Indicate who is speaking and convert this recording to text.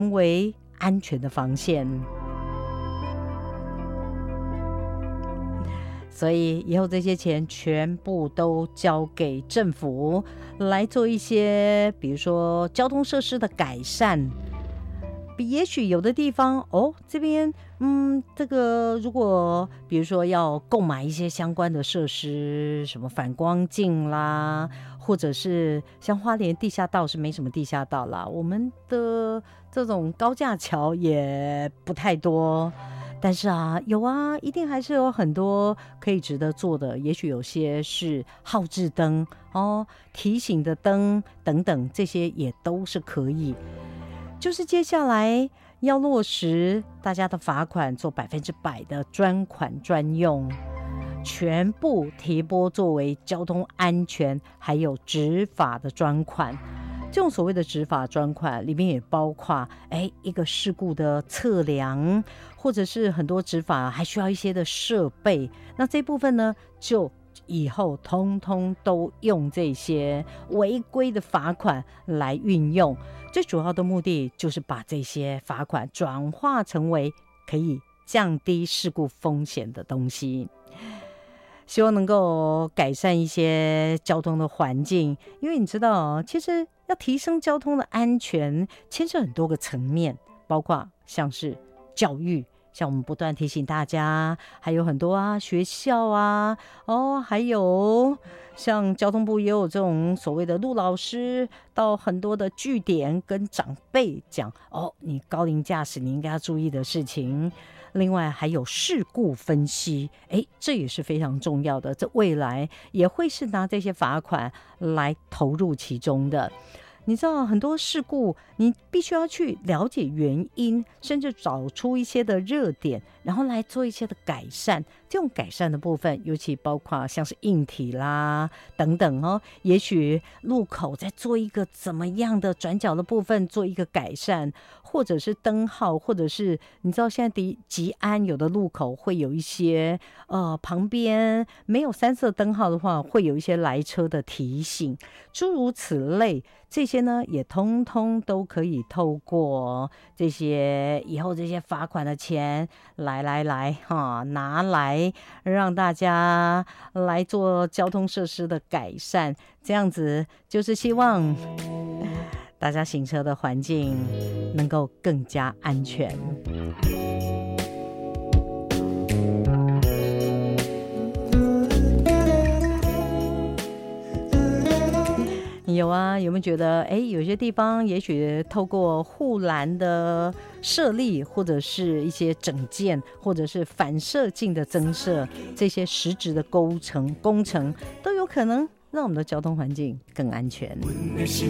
Speaker 1: 为安全的防线。所以以后这些钱全部都交给政府来做一些，比如说交通设施的改善。也许有的地方这边这个如果比如说要购买一些相关的设施，什么反光镜啦，或者是像花莲地下道是没什么地下道啦，我们的这种高架桥也不太多。但是有一定还是有很多可以值得做的，也许有些是号志灯提醒的灯等等，这些也都是可以。就是接下来要落实大家的罚款，做100%的专款专用，全部提拨作为交通安全还有执法的专款。这种所谓的执法专款里面也包括一个事故的测量，或者是很多执法还需要一些的设备，那这部分呢就以后通通都用这些违规的罚款来运用。最主要的目的就是把这些罚款转化成为可以降低事故风险的东西，希望能够改善一些交通的环境。因为你知道其实要提升交通的安全牵涉很多个层面，包括像是教育，像我们不断提醒大家，还有很多学校还有像交通部也有这种所谓的路老师到很多的据点跟长辈讲你高龄驾驶你应该要注意的事情。另外还有事故分析，这也是非常重要的，这未来也会是拿这些罚款来投入其中的。你知道很多事故你必须要去了解原因，甚至找出一些的热点，然后来做一些的改善。这种改善的部分尤其包括像是硬体啦等等也许路口再做一个怎么样的转角的部分做一个改善，或者是灯号，或者是你知道现在吉安有的路口会有一些旁边没有3色灯号的话，会有一些来车的提醒，诸如此类。这些呢也通通都可以透过这些以后这些罚款的钱拿来让大家来做交通设施的改善，这样子就是希望大家行车的环境能够更加安全。有没有觉得有些地方也许透过护栏的设立，或者是一些整建，或者是反射镜的增设，这些实质的工程都有可能让我们的交通环境更安全。
Speaker 2: 阮的心